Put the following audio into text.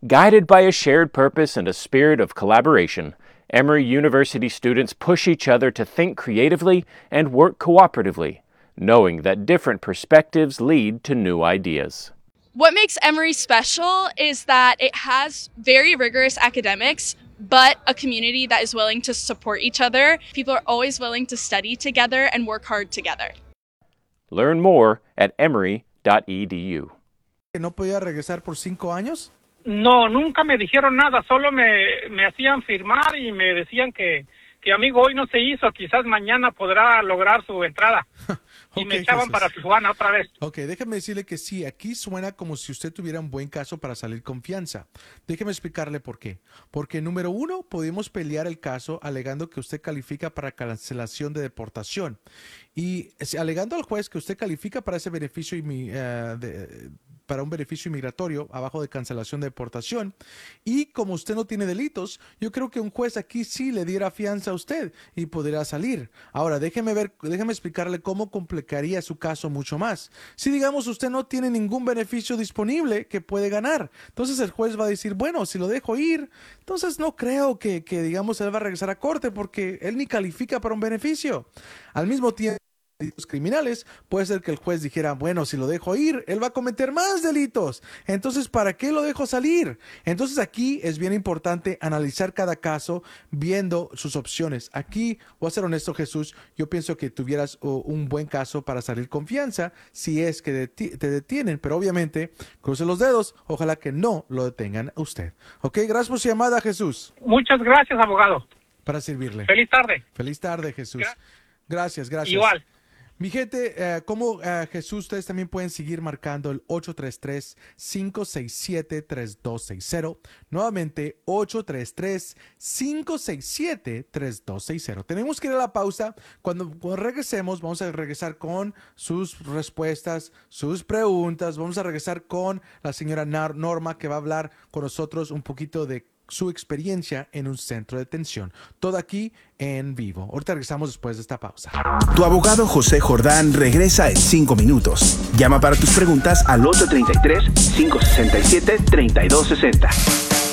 Guided by a shared purpose and a spirit of collaboration, Emory University students push each other to think creatively and work cooperatively, knowing that different perspectives lead to new ideas. What makes Emory special is that it has very rigorous academics, but a community that is willing to support each other. People are always willing to study together and work hard together. Learn more at emory.edu. ¿No podía regresar por 5 años? No, nunca me dijeron nada, solo me hacían firmar y me decían que amigo, hoy no se hizo, quizás mañana podrá lograr su entrada. Y me echaban para Tijuana otra vez. Ok, déjeme decirle que sí, aquí suena como si usted tuviera un buen caso para salir con fianza. Déjeme explicarle por qué. Porque número 1, podemos pelear el caso alegando que usted califica para cancelación de deportación. Y alegando al juez que usted califica para ese beneficio para un beneficio inmigratorio abajo de cancelación de deportación. Y como usted no tiene delitos, yo creo que un juez aquí sí le diera fianza a usted y podría salir. Ahora, déjeme explicarle cómo complicaría su caso mucho más. Si digamos usted no tiene ningún beneficio disponible que puede ganar, entonces el juez va a decir, bueno, si lo dejo ir, entonces no creo que digamos él va a regresar a corte porque él ni califica para un beneficio. Al mismo tiempo, delitos criminales, puede ser que el juez dijera, bueno, si lo dejo ir, él va a cometer más delitos, entonces ¿para qué lo dejo salir? Entonces aquí es bien importante analizar cada caso viendo sus opciones. Aquí, voy a ser honesto, Jesús, yo pienso que tuvieras un buen caso para salir con fianza si es que te detienen, pero obviamente, cruce los dedos, ojalá que no lo detengan a usted. Ok, gracias por su llamada, Jesús. Muchas gracias, abogado. Para servirle. Feliz tarde. Feliz tarde, Jesús. Gracias. Igual. Mi gente, como Jesús, ustedes también pueden seguir marcando el 833-567-3260. Nuevamente, 833-567-3260. Tenemos que ir a la pausa. Cuando regresemos, vamos a regresar con sus respuestas, sus preguntas. Vamos a regresar con la señora Norma, que va a hablar con nosotros un poquito de su experiencia en un centro de detención. Todo aquí en vivo. Ahorita regresamos después de esta pausa. Tu abogado José Jordán regresa en 5 minutos. Llama para tus preguntas al 833-567-3260.